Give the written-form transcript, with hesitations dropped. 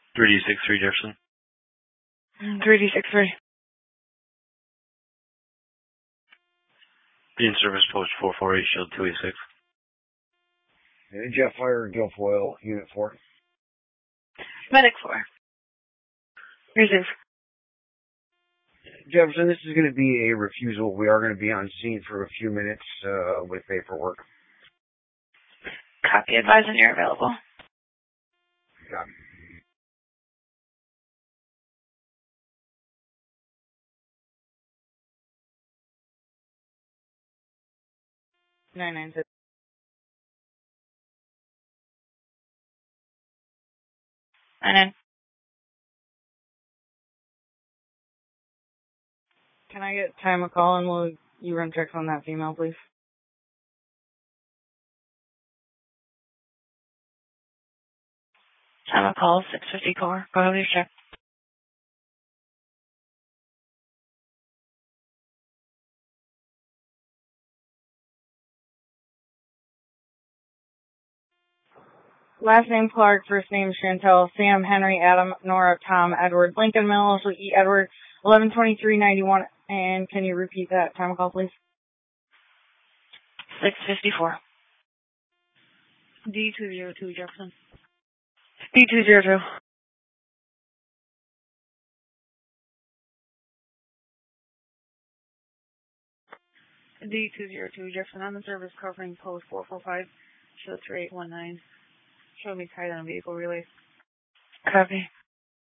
3D63 Jefferson. 3D63. Being service post 448, shield 286. Jet Fire, Guilfoyle, Unit 4. Medic 4. Receive. Jefferson, this is going to be a refusal. We are going to be on scene for a few minutes with paperwork. Copy. Advise when you're available. Copy. Nine nine six. Nine. Can I get time of call and will you run checks on that female, please? Time of call 654. Go ahead with your check. Last name Clark, first name Chantel, Sam, Henry, Adam, Nora, Tom, Edward, Lincoln, Mills, E. Edward, 112391. And can you repeat that time of call, please? 654. D202 Jefferson. D202. D202 Jefferson on the service covering post 445, show 3819. Show me tied on vehicle release. Copy.